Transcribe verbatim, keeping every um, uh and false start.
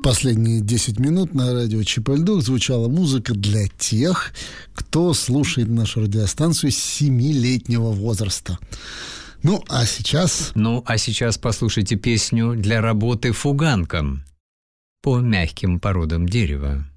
Последние десять минут на радио Чипальдук звучала музыка для тех, кто слушает нашу радиостанцию с семилетнего возраста. Ну, а сейчас... Ну, а сейчас послушайте песню для работы фуганком по мягким породам дерева.